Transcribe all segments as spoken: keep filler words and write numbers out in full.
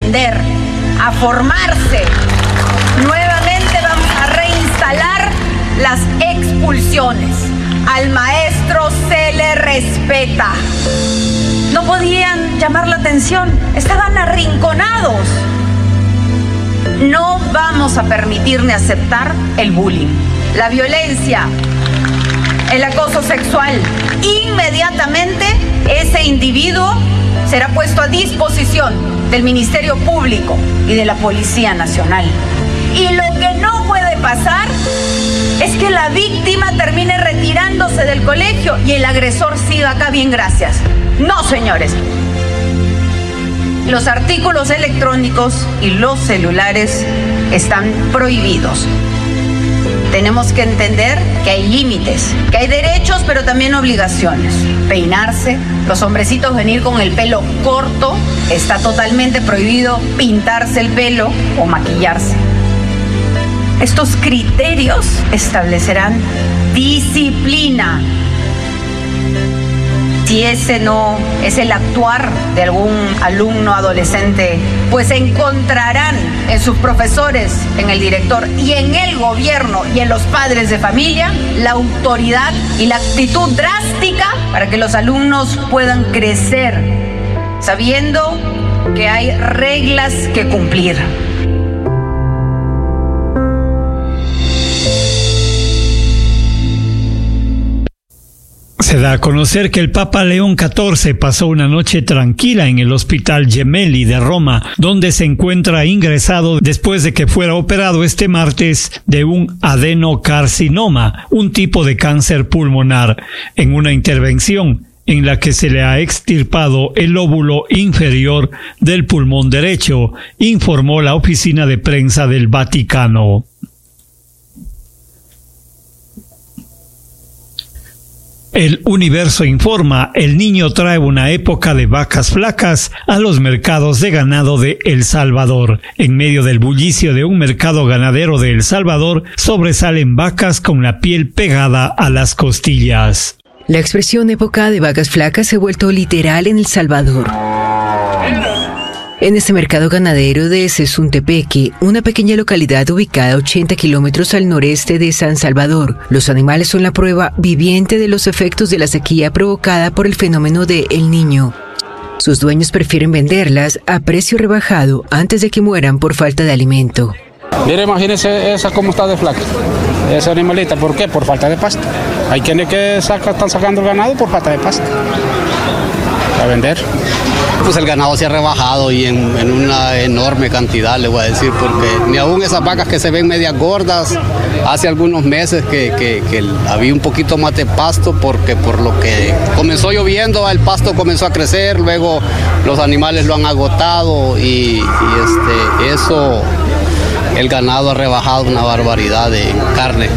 aprender, a formarse. Nuevamente vamos a reinstalar las expulsiones. Al maestro se le respeta. No podían llamar la atención, estaban arrinconados. No vamos a permitir ni aceptar el bullying, la violencia, el acoso sexual. Inmediatamente ese individuo será puesto a disposición del Ministerio Público y de la Policía Nacional. Y lo que no puede pasar es que la víctima termine retirándose del colegio y el agresor siga acá, bien, gracias. No, señores. Los artículos electrónicos y los celulares están prohibidos. Tenemos que entender que hay límites, que hay derechos, pero también obligaciones. Peinarse, los hombrecitos venir con el pelo corto, está totalmente prohibido pintarse el pelo o maquillarse. Estos criterios establecerán disciplina. Si ese no es el actuar de algún alumno adolescente, pues encontrarán en sus profesores, en el director y en el gobierno y en los padres de familia la autoridad y la actitud drástica para que los alumnos puedan crecer sabiendo que hay reglas que cumplir. Se da a conocer que el Papa León catorce pasó una noche tranquila en el Hospital Gemelli de Roma, donde se encuentra ingresado después de que fuera operado este martes de un adenocarcinoma, un tipo de cáncer pulmonar, en una intervención en la que se le ha extirpado el lóbulo inferior del pulmón derecho, informó la oficina de prensa del Vaticano. El Universo informa, el niño trae una época de vacas flacas a los mercados de ganado de El Salvador. En medio del bullicio de un mercado ganadero de El Salvador, sobresalen vacas con la piel pegada a las costillas. La expresión época de vacas flacas se ha vuelto literal en El Salvador. En este mercado ganadero de Sezuntepeque, una pequeña localidad ubicada a ochenta kilómetros al noreste de San Salvador, los animales son la prueba viviente de los efectos de la sequía provocada por el fenómeno de El Niño. Sus dueños prefieren venderlas a precio rebajado antes de que mueran por falta de alimento. Mire, imagínese esa cómo está de flaca, esa animalita. ¿Por qué? Por falta de pasto. Hay quienes que saca, están sacando el ganado por falta de pasto. A vender. Pues el ganado se ha rebajado y en, en una enorme cantidad, le voy a decir, porque ni aún esas vacas que se ven medias gordas, hace algunos meses que, que, que había un poquito más de pasto, porque por lo que comenzó lloviendo, el pasto comenzó a crecer, luego los animales lo han agotado y, y este, eso, el ganado ha rebajado una barbaridad de carne.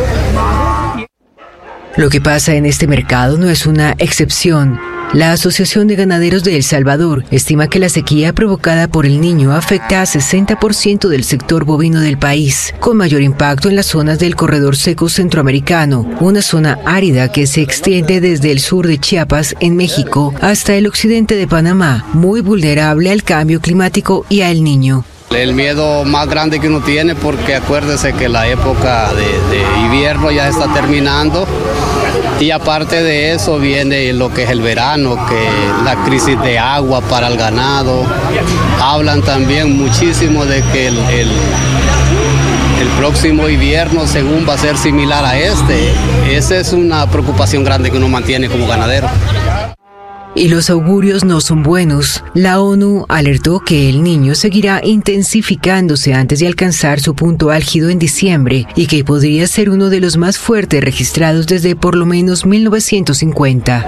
Lo que pasa en este mercado no es una excepción. La Asociación de Ganaderos de El Salvador estima que la sequía provocada por El Niño afecta a sesenta por ciento del sector bovino del país, con mayor impacto en las zonas del corredor seco centroamericano, una zona árida que se extiende desde el sur de Chiapas, en México, hasta el occidente de Panamá, muy vulnerable al cambio climático y a El Niño. El miedo más grande que uno tiene, porque acuérdese que la época de, de invierno ya está terminando. Y aparte de eso viene lo que es el verano, que la crisis de agua para el ganado. Hablan también muchísimo de que el, el, el próximo invierno, según va a ser similar a este. Esa es una preocupación grande que uno mantiene como ganadero. Y los augurios no son buenos. La ONU alertó que El Niño seguirá intensificándose antes de alcanzar su punto álgido en diciembre y que podría ser uno de los más fuertes registrados desde por lo menos mil novecientos cincuenta.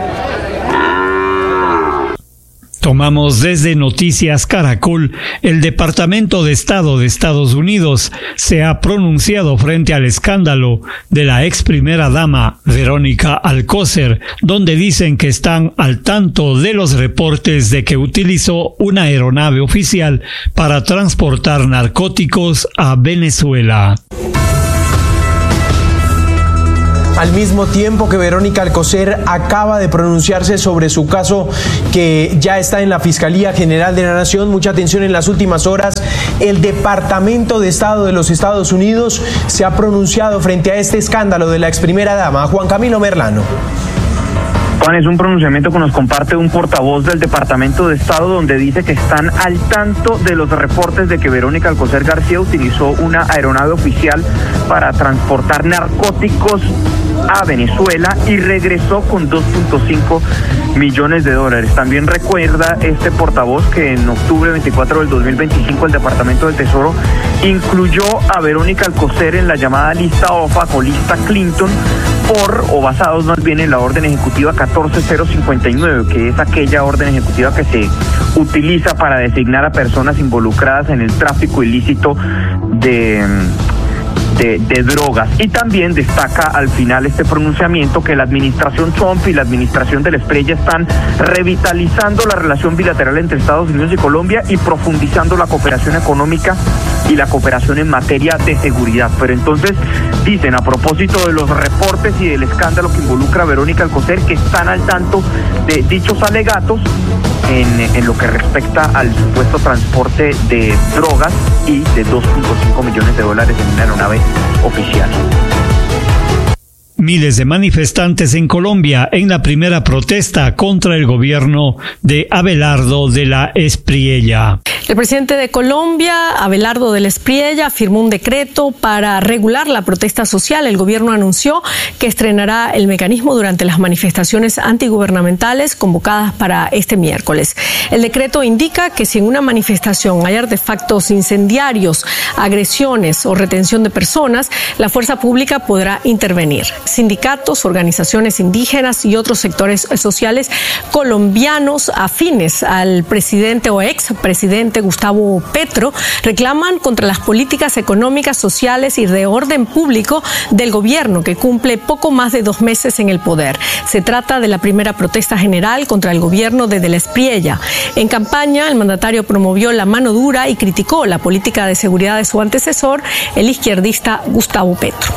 Tomamos desde Noticias Caracol. El Departamento de Estado de Estados Unidos se ha pronunciado frente al escándalo de la ex primera dama Verónica Alcócer, donde dicen que están al tanto de los reportes de que utilizó una aeronave oficial para transportar narcóticos a Venezuela. al mismo tiempo que Verónica Alcocer acaba de pronunciarse sobre su caso que ya está en la Fiscalía General de la Nación. Mucha atención en las últimas horas. El Departamento de Estado de los Estados Unidos se ha pronunciado frente a este escándalo de la ex primera dama. Juan Camilo Merlano. Juan, es un pronunciamiento que nos comparte un portavoz del Departamento de Estado donde dice que están al tanto de los reportes de que Verónica Alcocer García utilizó una aeronave oficial para transportar narcóticos a Venezuela y regresó con dos punto cinco millones de dólares. También recuerda este portavoz que en octubre veinticuatro del dos mil veinticinco el Departamento del Tesoro incluyó a Verónica Alcocer en la llamada lista O F A C o lista Clinton por, o basados más bien en la orden ejecutiva catorce mil cincuenta y nueve, que es aquella orden ejecutiva que se utiliza para designar a personas involucradas en el tráfico ilícito de... De, de drogas. Y también destaca al final este pronunciamiento que la administración Trump y la administración del Espriella están revitalizando la relación bilateral entre Estados Unidos y Colombia y profundizando la cooperación económica y la cooperación en materia de seguridad. Pero entonces dicen, a propósito de los reportes y del escándalo que involucra a Verónica Alcocer, que están al tanto de dichos alegatos en, en lo que respecta al supuesto transporte de drogas y de dos punto cinco millones de dólares en una aeronave oficial. Miles de manifestantes en Colombia en la primera protesta contra el gobierno de Abelardo de la Espriella. El presidente de Colombia, Abelardo de la Espriella, firmó un decreto para regular la protesta social. El gobierno anunció que estrenará el mecanismo durante las manifestaciones antigubernamentales convocadas para este miércoles. El decreto indica que si en una manifestación hay artefactos incendiarios, agresiones o retención de personas, la fuerza pública podrá intervenir. Sindicatos, organizaciones indígenas y otros sectores sociales colombianos afines al presidente o expresidente Gustavo Petro reclaman contra las políticas económicas, sociales y de orden público del gobierno, que cumple poco más de dos meses en el poder. Se trata de la primera protesta general contra el gobierno de De la Espriella. En campaña, el mandatario promovió la mano dura y criticó la política de seguridad de su antecesor, el izquierdista Gustavo Petro.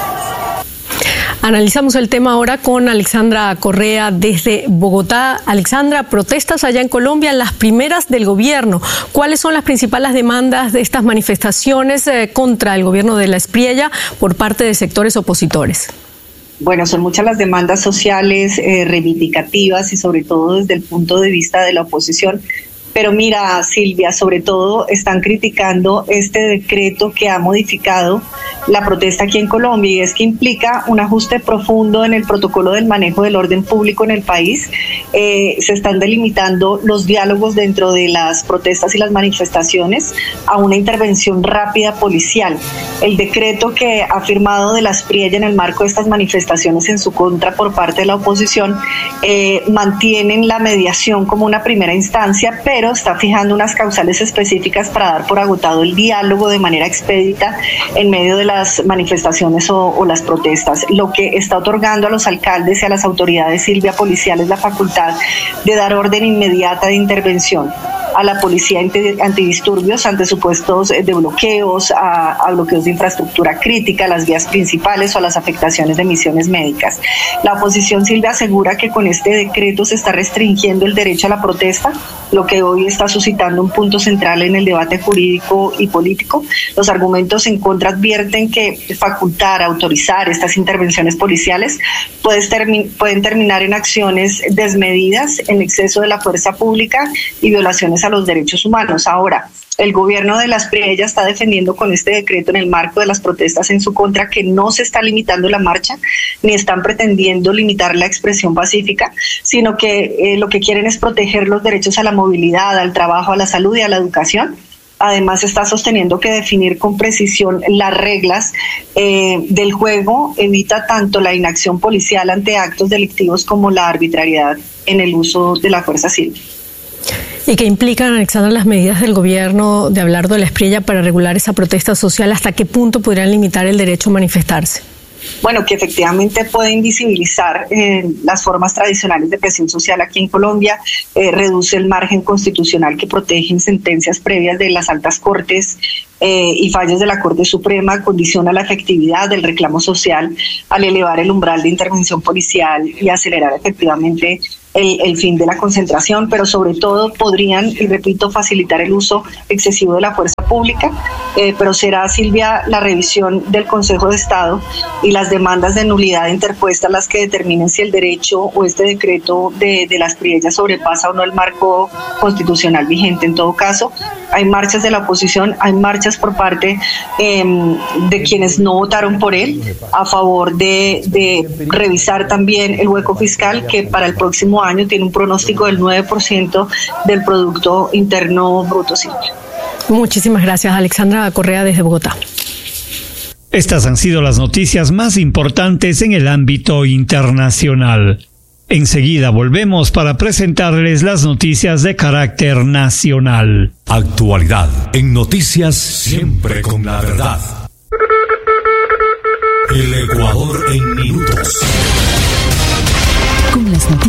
Analizamos el tema ahora con Alexandra Correa desde Bogotá. Alexandra, protestas allá en Colombia, las primeras del gobierno. ¿Cuáles son las principales demandas de estas manifestaciones eh, contra el gobierno de la Espriella por parte de sectores opositores? Bueno, son muchas las demandas sociales, eh, reivindicativas y sobre todo desde el punto de vista de la oposición. Pero mira, Silvia, sobre todo están criticando este decreto que ha modificado la protesta aquí en Colombia, y es que implica un ajuste profundo en el protocolo del manejo del orden público en el país. Eh, se están delimitando los diálogos dentro de las protestas y las manifestaciones a una intervención rápida policial. El decreto que ha firmado de la Espriella en el marco de estas manifestaciones en su contra por parte de la oposición eh, mantienen la mediación como una primera instancia, pero está fijando unas causales específicas para dar por agotado el diálogo de manera expedita en medio de las manifestaciones o, o las protestas, lo que está otorgando a los alcaldes y a las autoridades, Silvia, policiales la facultad de dar orden inmediata de intervención a la policía antidisturbios ante supuestos de bloqueos, a, a bloqueos de infraestructura crítica, a las vías principales o a las afectaciones de misiones médicas. La oposición, Silvia, asegura que con este decreto se está restringiendo el derecho a la protesta, lo que hoy está suscitando un punto central en el debate jurídico y político. Los argumentos en contra advierten que facultar, autorizar estas intervenciones policiales puede termi- pueden terminar en acciones desmedidas, en exceso de la fuerza pública y violaciones a los derechos humanos. Ahora, el gobierno de la Espriella está defendiendo con este decreto en el marco de las protestas en su contra que no se está limitando la marcha, ni están pretendiendo limitar la expresión pacífica, sino que eh, lo que quieren es proteger los derechos a la movilidad, al trabajo, a la salud y a la educación. Además, está sosteniendo que definir con precisión las reglas eh, del juego evita tanto la inacción policial ante actos delictivos como la arbitrariedad en el uso de la fuerza civil. ¿Y qué implican, Alexandra, las medidas del gobierno de Abelardo de la Espriella para regular esa protesta social? ¿Hasta qué punto podrían limitar el derecho a manifestarse? bueno, que efectivamente puede invisibilizar eh, las formas tradicionales de presión social aquí en Colombia, eh, reduce el margen constitucional que protegen sentencias previas de las altas cortes eh, y fallos de la Corte Suprema, condiciona la efectividad del reclamo social al elevar el umbral de intervención policial y acelerar efectivamente El, el fin de la concentración, pero sobre todo podrían, y repito, facilitar el uso excesivo de la fuerza pública, eh, pero será, Silvia, la revisión del Consejo de Estado y las demandas de nulidad interpuestas las que determinen si el derecho o este decreto de, de las priellas sobrepasa o no el marco constitucional vigente. En todo caso, hay marchas de la oposición, hay marchas por parte eh, de quienes no votaron por él, a favor de, de revisar también el hueco fiscal, que para el próximo año tiene un pronóstico del nueve por ciento del Producto Interno Bruto Simple. Muchísimas gracias, Alexandra Correa, desde Bogotá. Estas han sido las noticias más importantes en el ámbito internacional. Enseguida volvemos para presentarles las noticias de carácter nacional. Actualidad en Noticias, siempre con la verdad. El Ecuador en minutos. Con las noticias.